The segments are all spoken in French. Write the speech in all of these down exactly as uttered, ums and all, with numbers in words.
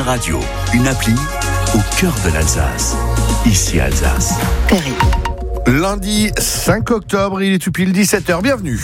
Radio, une appli au cœur de l'Alsace. Ici Alsace. Perry. Lundi cinq octobre, il est tout pile dix-sept heures. Bienvenue.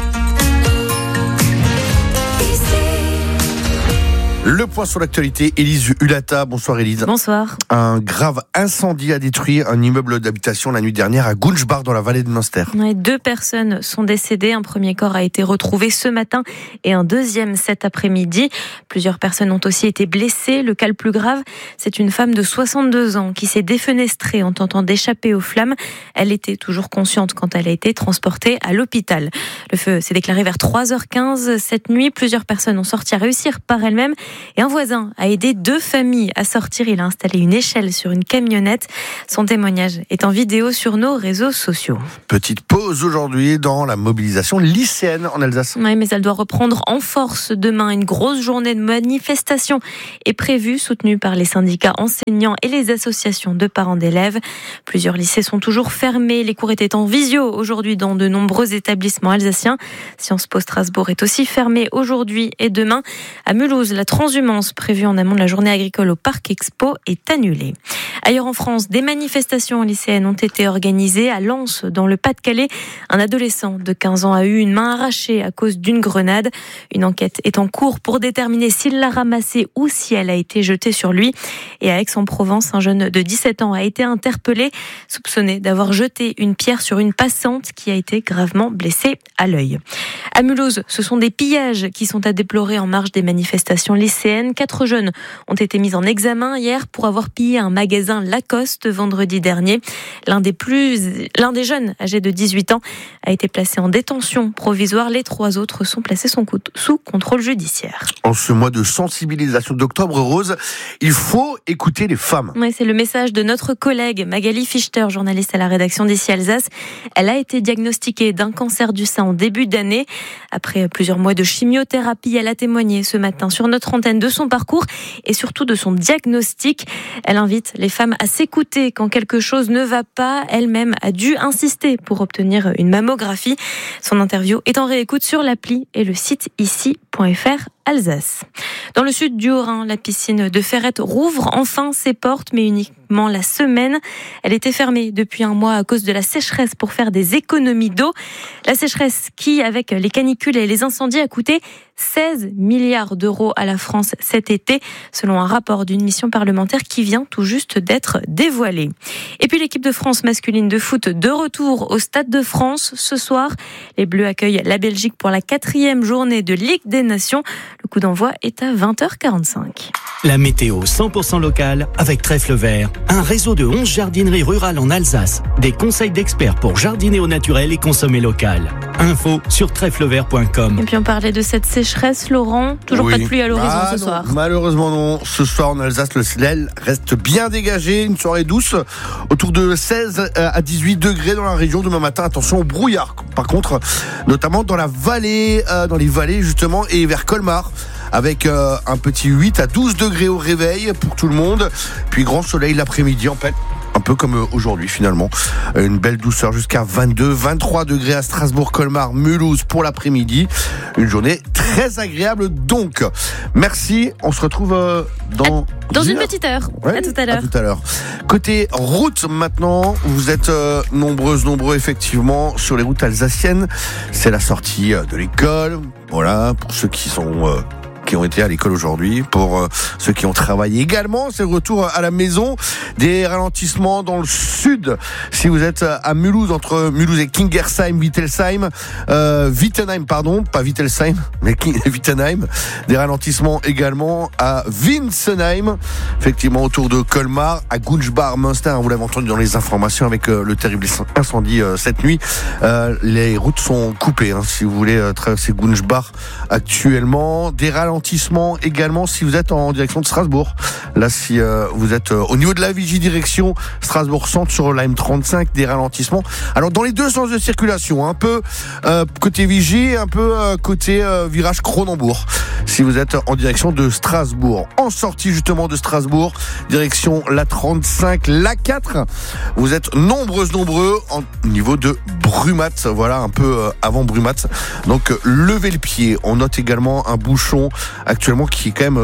Le point sur l'actualité, Élise Hulata. Bonsoir Élise. Bonsoir. Un grave incendie a détruit un immeuble d'habitation la nuit dernière à Gunschbach dans la vallée de Münster. Ouais, deux personnes sont décédées. Un premier corps a été retrouvé ce matin et un deuxième cet après-midi. Plusieurs personnes ont aussi été blessées. Le cas le plus grave, c'est une femme de soixante-deux ans qui s'est défenestrée en tentant d'échapper aux flammes. Elle était toujours consciente quand elle a été transportée à l'hôpital. Le feu s'est déclaré vers trois heures quinze cette nuit. Plusieurs personnes ont sorti à réussir par elles-mêmes. Et un voisin a aidé deux familles à sortir. Il a installé une échelle sur une camionnette. Son témoignage est en vidéo sur nos réseaux sociaux. Petite pause aujourd'hui dans la mobilisation lycéenne en Alsace. Oui, mais elle doit reprendre en force demain. Une grosse journée de manifestation est prévue, soutenue par les syndicats enseignants et les associations de parents d'élèves. Plusieurs lycées sont toujours fermés. Les cours étaient en visio aujourd'hui dans de nombreux établissements alsaciens. Sciences Po Strasbourg est aussi fermée aujourd'hui et demain. À Mulhouse, la transhumance prévue en amont de la journée agricole au Parc Expo est annulée. Ailleurs en France, des manifestations lycéennes ont été organisées. À Lens, dans le Pas-de-Calais, un adolescent de quinze ans a eu une main arrachée à cause d'une grenade. Une enquête est en cours pour déterminer s'il l'a ramassée ou si elle a été jetée sur lui. Et à Aix-en-Provence, un jeune de dix-sept ans a été interpellé, soupçonné d'avoir jeté une pierre sur une passante qui a été gravement blessée à l'œil. À Mulhouse, ce sont des pillages qui sont à déplorer en marge des manifestations lycéennes. Quatre jeunes ont été mis en examen hier pour avoir pillé un magasin Lacoste vendredi dernier. L'un des plus, l'un des jeunes âgés de dix-huit ans a été placé en détention provisoire. Les trois autres sont placés sous contrôle judiciaire. En ce mois de sensibilisation d'Octobre Rose, il faut écouter les femmes. Oui, c'est le message de notre collègue Magali Fichter, journaliste à la rédaction d'Ici Alsace. Elle a été diagnostiquée d'un cancer du sein en début d'année. Après plusieurs mois de chimiothérapie, elle a témoigné ce matin sur notre antenne de son parcours et surtout de son diagnostic. Elle invite les femmes à s'écouter quand quelque chose ne va pas. Elle-même a dû insister pour obtenir une mammographie. Son interview est en réécoute sur l'appli et le site ici point f r Alsace. Dans le sud du Haut-Rhin, la piscine de Ferrette rouvre enfin ses portes, mais uniquement la semaine. Elle était fermée depuis un mois à cause de la sécheresse pour faire des économies d'eau. La sécheresse qui, avec les canicules et les incendies, a coûté seize milliards d'euros à la France cet été, selon un rapport d'une mission parlementaire qui vient tout juste d'être dévoilé. Et puis l'équipe de France masculine de foot de retour au Stade de France ce soir. Les Bleus accueillent la Belgique pour la quatrième journée de Ligue des Nations. Le coup d'envoi est à vingt heures quarante-cinq. La météo cent pour cent locale avec Trèfle Vert, un réseau de onze jardineries rurales en Alsace. Des conseils d'experts pour jardiner au naturel et consommer local. Info sur trèfle vert point com. Et puis on parlait de cette sécheresse, Laurent. Toujours oui. pas de pluie à l'horizon ah, ce non, soir. Malheureusement non. Ce soir en Alsace, le ciel reste bien dégagé. Une soirée douce, autour de seize à dix-huit degrés dans la région. Demain matin, attention au brouillard. Par contre, notamment dans la vallée, euh, dans les vallées justement, et vers Colmar. Avec euh, un petit huit à douze degrés au réveil pour tout le monde. Puis grand soleil l'après-midi en fait. Un peu comme aujourd'hui finalement. Une belle douceur jusqu'à vingt-deux, vingt-trois degrés à Strasbourg, Colmar, Mulhouse pour l'après-midi. Une journée très agréable donc. Merci, on se retrouve euh, dans... Dans une petite heure. Ouais, à tout à l'heure. À tout à l'heure. Côté route maintenant, vous êtes euh, nombreuses, nombreux effectivement sur les routes alsaciennes. C'est la sortie de l'école. Voilà, pour ceux qui sont... Euh, qui ont été à l'école aujourd'hui, pour euh, ceux qui ont travaillé également, c'est le retour à la maison. Des ralentissements dans le sud, si vous êtes à Mulhouse, entre Mulhouse et Kingersheim, Wittelsheim, euh, Wittenheim, pardon, pas Wittelsheim, mais Wittenheim. Des ralentissements également à Winsenheim, effectivement autour de Colmar, à Gunschbach, Münster, vous l'avez entendu dans les informations avec euh, le terrible incendie euh, cette nuit. Euh, les routes sont coupées, hein, si vous voulez euh, traverser Gunschbach actuellement. Des ralentissements également si vous êtes en direction de Strasbourg. Là, si euh, vous êtes euh, au niveau de la Vigie direction Strasbourg-Centre sur la M trente-cinq, des ralentissements. Alors dans les deux sens de circulation, un peu euh, côté Vigie, un peu euh, côté euh, virage Cronenbourg. Si vous êtes en direction de Strasbourg, en sortie justement de Strasbourg, direction la trente-cinq, la quatre, vous êtes nombreuses, nombreux en niveau de Brumat. Voilà, un peu euh, avant Brumat. Donc euh, levez le pied. On note également un bouchon actuellement qui est quand même très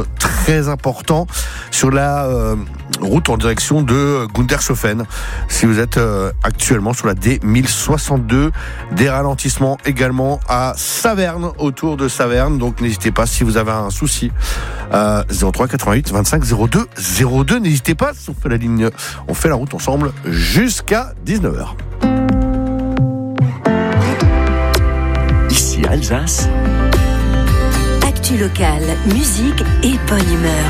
très important sur la euh, route en direction de Gundershofen. Si vous êtes euh, actuellement sur la D mille soixante-deux, des ralentissements également à Saverne, autour de Saverne. Donc n'hésitez pas si vous avez un souci. Euh, zéro trois quatre-vingt-huit vingt-cinq zéro deux zéro deux. N'hésitez pas, on fait la ligne, on fait la route ensemble jusqu'à dix-neuf heures. Ici Alsace. Actu locale, musique et bonne humeur.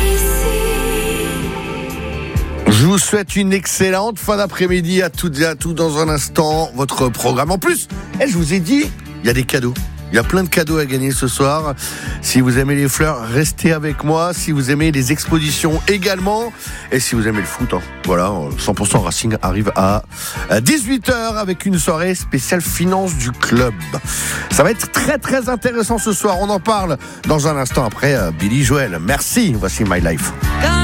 Je vous souhaite une excellente fin d'après-midi à toutes et à tous. Dans un instant, votre programme. En plus, eh, je vous ai dit, il y a des cadeaux. Il y a plein de cadeaux à gagner ce soir. Si vous aimez les fleurs, restez avec moi. Si vous aimez les expositions également. Et si vous aimez le foot, hein, voilà, cent pour cent Racing arrive à dix-huit heures avec une soirée spéciale finance du club. Ça va être très très intéressant ce soir. On en parle dans un instant après euh, Billy Joel. Merci. Voici My Life.